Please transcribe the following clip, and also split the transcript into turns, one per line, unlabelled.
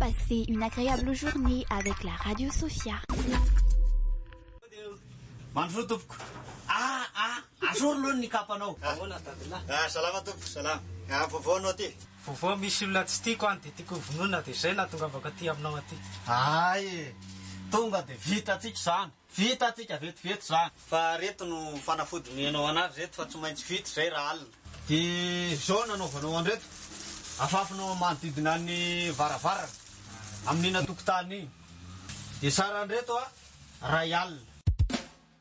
passez une agréable journée avec la Radio Sophia.
Salama tompoko, salama. Vaovao anao ty.
Vaovao misy olona tsy tiako any dia tiako vonona dia izay nahatongavako aty aminao aty.
Ay, tonga dia vitatsika zany. Vitatsika vetivety zany. Fa reto no fanafody anao anazy reto fa tsy maintsy vita zay raha alina. Dia zao nanaovanao anreto. Afafinao manodidina ny varavarana amin'iny tokotany iny. Dia sara anreto ray alina.